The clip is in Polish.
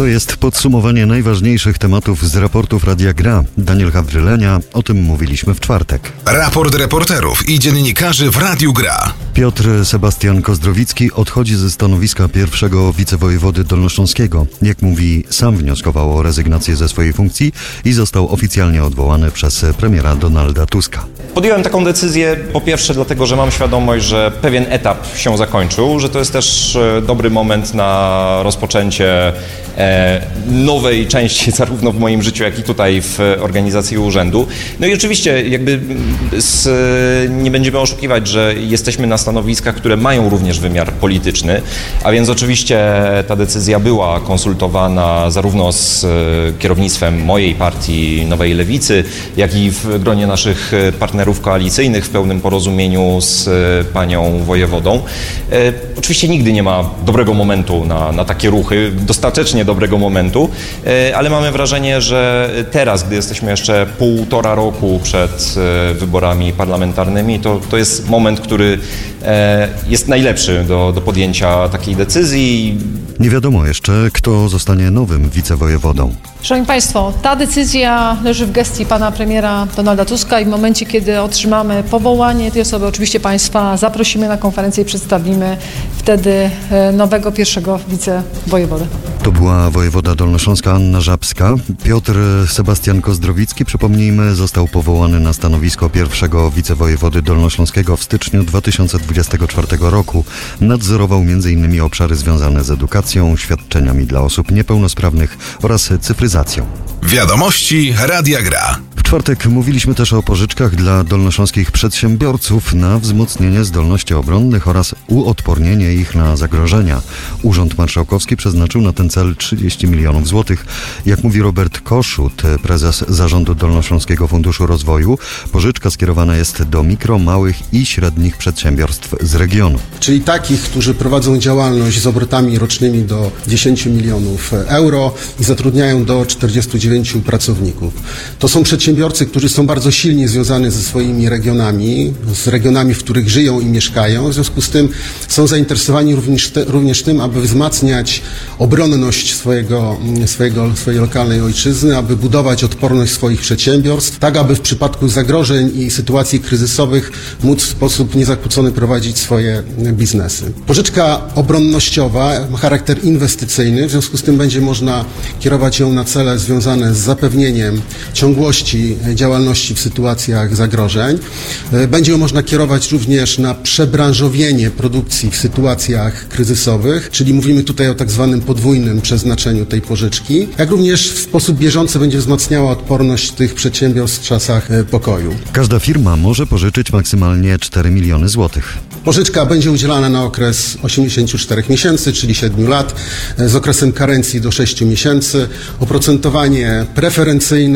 To jest podsumowanie najważniejszych tematów z raportów Radia Gra. Daniel Hawrylenia, o tym mówiliśmy w czwartek. Raport reporterów i dziennikarzy w Radiu Gra. Piotr Sebastian Kozdrowicki odchodzi ze stanowiska pierwszego wicewojewody dolnośląskiego. Jak mówi, sam wnioskował o rezygnację ze swojej funkcji i został oficjalnie odwołany przez premiera Donalda Tuska. Podjąłem taką decyzję po pierwsze dlatego, że mam świadomość, że pewien etap się zakończył, że to jest też dobry moment na rozpoczęcie nowej części zarówno w moim życiu, jak i tutaj w organizacji urzędu. No i oczywiście nie będziemy oszukiwać, że jesteśmy na stanowiskach, które mają również wymiar polityczny, a więc oczywiście ta decyzja była konsultowana zarówno z kierownictwem mojej partii Nowej Lewicy, jak i w gronie naszych partnerów koalicyjnych w pełnym porozumieniu z panią wojewodą. Oczywiście nigdy nie ma dobrego momentu na takie ruchy, dostatecznie dobrego momentu, ale mamy wrażenie, że teraz, gdy jesteśmy jeszcze 1,5 roku przed wyborami parlamentarnymi, to jest moment, który jest najlepszy do podjęcia takiej decyzji. Nie wiadomo jeszcze, kto zostanie nowym wicewojewodą. Szanowni Państwo, ta decyzja leży w gestii pana premiera Donalda Tuska i w momencie, kiedy otrzymamy powołanie tej osoby, oczywiście Państwa zaprosimy na konferencję i przedstawimy wtedy nowego pierwszego wicewojewodę. To była wojewoda dolnośląska Anna Żabska. Piotr Sebastian Kozdrowicki, przypomnijmy, został powołany na stanowisko pierwszego wicewojewody dolnośląskiego w styczniu 2024 roku. Nadzorował m.in. obszary związane z edukacją, świadczeniami dla osób niepełnosprawnych oraz cyfryzacją. Wiadomości Radia Gra. W czwartek mówiliśmy też o pożyczkach dla dolnośląskich przedsiębiorców na wzmocnienie zdolności obronnych oraz uodpornienie ich na zagrożenia. Urząd Marszałkowski przeznaczył na ten cel 30 milionów złotych. Jak mówi Robert Koszut, prezes Zarządu Dolnośląskiego Funduszu Rozwoju, pożyczka skierowana jest do mikro, małych i średnich przedsiębiorstw z regionu. Czyli takich, którzy prowadzą działalność z obrotami rocznymi do 10 milionów euro i zatrudniają do 49 pracowników. To są przedsiębiorcy, którzy są bardzo silnie związani ze swoimi regionami, w których żyją i mieszkają. W związku z tym są zainteresowani również tym, aby wzmacniać obronność swojej lokalnej ojczyzny, aby budować odporność swoich przedsiębiorstw, tak aby w przypadku zagrożeń i sytuacji kryzysowych móc w sposób niezakłócony prowadzić swoje biznesy. Pożyczka obronnościowa ma charakter inwestycyjny, w związku z tym będzie można kierować ją na cele związane z zapewnieniem ciągłości działalności w sytuacjach zagrożeń. Będzie ją można kierować również na przebranżowienie produkcji w sytuacjach kryzysowych, czyli mówimy tutaj o tak zwanym podwójnym przeznaczeniu tej pożyczki, jak również w sposób bieżący będzie wzmacniała odporność tych przedsiębiorstw w czasach pokoju. Każda firma może pożyczyć maksymalnie 4 miliony złotych. Pożyczka będzie udzielana na okres 84 miesięcy, czyli 7 lat, z okresem karencji do 6 miesięcy. Oprocentowanie preferencyjne